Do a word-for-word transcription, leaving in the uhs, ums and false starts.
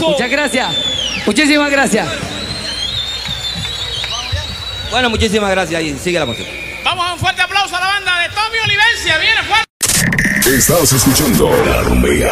aplauso. Muchas gracias. Muchísimas gracias. Bueno, muchísimas gracias. Ahí sigue la música. Vamos a un fuerte aplauso a la banda de Tommy Olivencia. Viene fuerte. Estás escuchando La Rumbera.